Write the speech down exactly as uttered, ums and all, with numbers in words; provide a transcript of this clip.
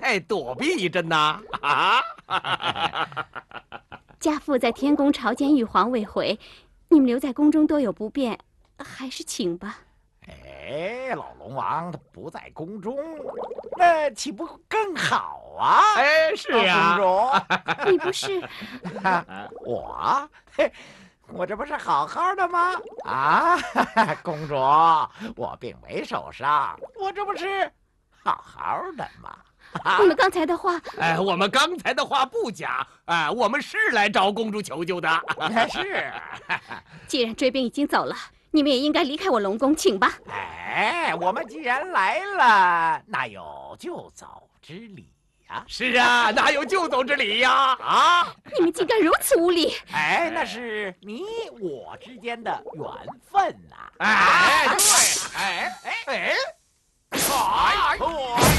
哎，躲避一阵呐！啊！ 家父在天宫朝见玉皇未回，你们留在宫中多有不便，还是请吧。 哎，老龙王他不在宫中，那岂不更好啊？ 哎，是呀， 公主， 你不是我？嘿，我这不是好好的吗？啊，公主，我并没受伤，我这不是好好的吗？啊、 你们刚才的话， 哎，我们刚才的话不假，哎，我们是来找公主求救的。 是， 既然追兵已经走了，你们也应该离开我龙宫，请吧。 哎，我们既然来了，哪有就走之理呀？ 是啊，哪有就走之理呀？啊！ 你们竟敢如此无礼！ 哎，那是你我之间的缘分呐、 哎，对，哎哎哎，哎！